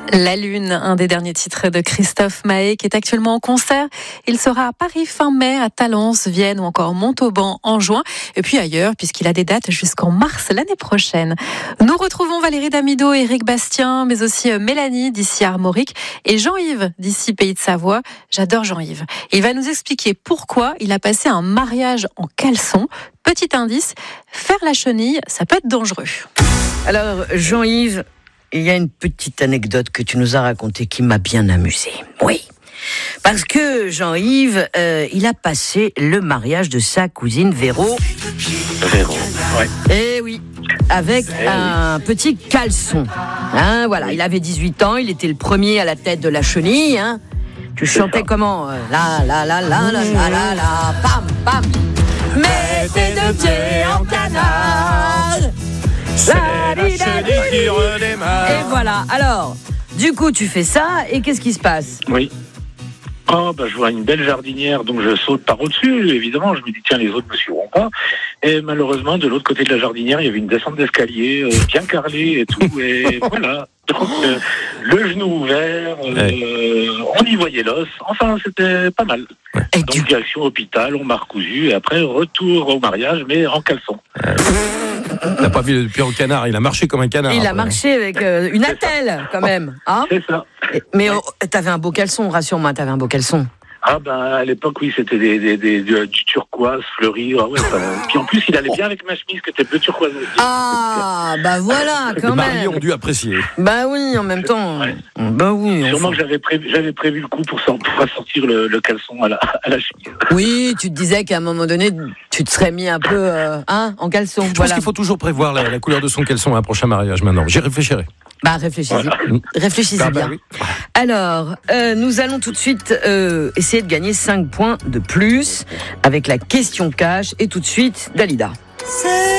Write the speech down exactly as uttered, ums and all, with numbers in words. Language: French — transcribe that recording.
La Lune, un des derniers titres de Christophe Maé qui est actuellement en concert. Il sera à Paris fin mai, à Talence, Vienne ou encore Montauban en juin. Et puis ailleurs, puisqu'il a des dates jusqu'en mars l'année prochaine. Nous retrouvons Valérie Damido, Éric Bastien, mais aussi Mélanie d'ici Armorique et Jean-Yves d'ici Pays de Savoie. J'adore Jean-Yves. Il va nous expliquer pourquoi il a passé un mariage en caleçon. Petit indice, faire la chenille, ça peut être dangereux. Alors, Jean-Yves, il y a une petite anecdote que tu nous as racontée qui m'a bien amusé. Oui. Parce que Jean-Yves, euh, il a passé le mariage de sa cousine Véro. Véro, ouais. Eh oui, avec eh un oui. petit caleçon. Hein, voilà, il avait dix-huit ans, il était le premier à la tête de la chenille. Hein. Tu C'est chantais ça. comment euh, La la la la la la la la, pam pam. Mets tes deux pieds en canard. C'est la chenille qui redémarre. Et voilà, alors, du coup tu fais ça, et qu'est-ce qui se passe ? Oui. Oh, bah, je vois une belle jardinière, donc je saute par au-dessus, évidemment. Je me dis, tiens, les autres ne me suivront pas. Et malheureusement, de l'autre côté de la jardinière, il y avait une descente d'escalier, euh, bien carrelée et tout. Et voilà. Donc, euh, le genou ouvert, euh, Ouais. on y voyait l'os. Enfin, c'était pas mal. Et Donc, du... direction hôpital, on m'a recousu. Et après, retour au mariage, mais en caleçon. T'as pas vu le pied au canard, il a marché comme un canard. Il a après. marché avec euh, une attelle, quand même. Hein ? C'est ça. Et- Mais oh, t'avais un beau caleçon, rassure-moi, t'avais un beau caleçon. Ah ben à l'époque oui c'était des, des, des, du, du turquoise fleuri. Ah ouais, ça... Puis en plus il allait bien avec ma chemise qui était bleu turquoise aussi. Ah, bah voilà, Les quand mariés même. ont dû apprécier. Bah oui, en même temps. Ouais. Bah oui. Sûrement enfin. que j'avais prévu, j'avais prévu le coup pour, sor- pour sortir le, le caleçon à la, à la chemise. Oui, tu te disais qu'à un moment donné, tu te serais mis un peu euh, hein, en caleçon. Je pense Voilà. qu'il faut toujours prévoir la, la couleur de son caleçon à un prochain mariage maintenant. J'y réfléchirai. Bah réfléchissez, Voilà. réfléchissez Ah bah bien. oui. Alors, euh, nous allons tout de suite euh, essayer de gagner cinq points de plus avec la question cash. Et tout de suite, Dalida.